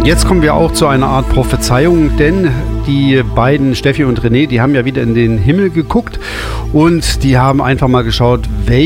Jetzt kommen wir auch zu einer Art Prophezeiung, denn die beiden, Steffi und René, die haben ja wieder in den Himmel geguckt und die haben einfach mal geschaut,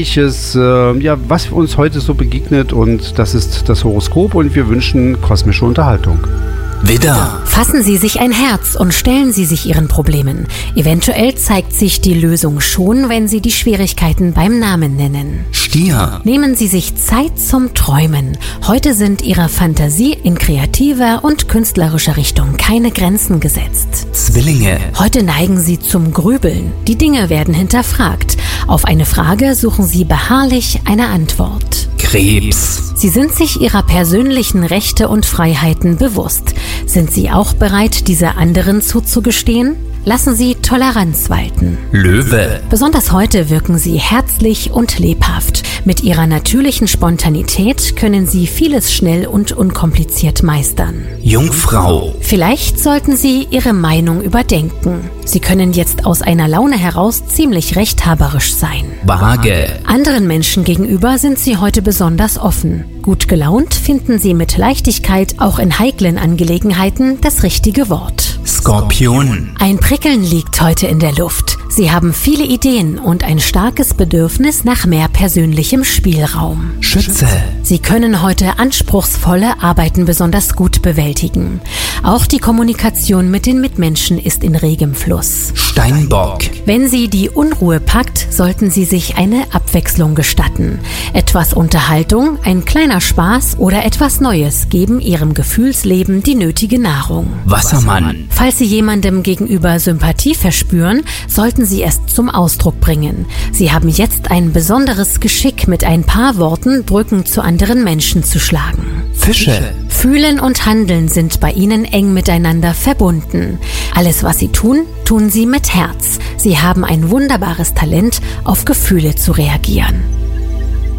was uns heute so begegnet, und das ist das Horoskop und wir wünschen kosmische Unterhaltung. Widder. Fassen Sie sich ein Herz und stellen Sie sich Ihren Problemen. Eventuell zeigt sich die Lösung schon, wenn Sie die Schwierigkeiten beim Namen nennen. Stier. Nehmen Sie sich Zeit zum Träumen. Heute sind Ihrer Fantasie in kreativer und künstlerischer Richtung keine Grenzen gesetzt. Zwillinge. Heute neigen Sie zum Grübeln. Die Dinge werden hinterfragt. Auf eine Frage suchen Sie beharrlich eine Antwort. Krebs. Sie sind sich Ihrer persönlichen Rechte und Freiheiten bewusst. Sind Sie auch bereit, diese anderen zuzugestehen? Lassen Sie Toleranz walten. Löwe. Besonders heute wirken Sie herzlich und lebhaft. Mit Ihrer natürlichen Spontanität können Sie vieles schnell und unkompliziert meistern. Jungfrau. Vielleicht sollten Sie Ihre Meinung überdenken. Sie können jetzt aus einer Laune heraus ziemlich rechthaberisch sein. Waage. Anderen Menschen gegenüber sind Sie heute besonders offen. Gut gelaunt finden Sie mit Leichtigkeit auch in heiklen Angelegenheiten das richtige Wort. Skorpion. Ein Prickeln liegt heute in der Luft. Sie haben viele Ideen und ein starkes Bedürfnis nach mehr persönlichem Spielraum. Schütze. Sie können heute anspruchsvolle Arbeiten besonders gut bewältigen. Auch die Kommunikation mit den Mitmenschen ist in regem Fluss. Steinbock. Wenn Sie die Unruhe packt, sollten Sie sich eine Abwechslung gestatten. Etwas Unterhaltung, ein kleiner Spaß oder etwas Neues geben Ihrem Gefühlsleben die nötige Nahrung. Wassermann. Falls Sie jemandem gegenüber Sympathie verspüren, sollten Sie es zum Ausdruck bringen. Sie haben jetzt ein besonderes Geschick, mit ein paar Worten Brücken zu anderen Menschen zu schlagen. Fische. Fühlen und Handeln sind bei Ihnen eng miteinander verbunden. Alles, was Sie tun, tun Sie mit Herz. Sie haben ein wunderbares Talent, auf Gefühle zu reagieren.